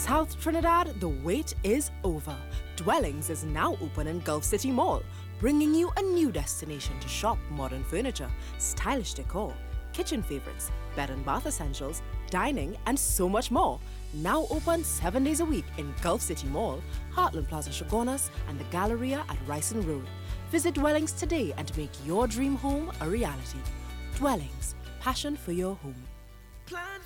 South Trinidad, the wait is over. Dwellings is now open in Gulf City Mall, bringing you a new destination to shop modern furniture, stylish decor, kitchen favorites, bed and bath essentials, dining, and so much more. Now open 7 days a week in Gulf City Mall, Heartland Plaza Shogunas, and the Galleria at Ryson Road. Visit Dwellings today and make your dream home a reality. Dwellings, passion for your home. Plan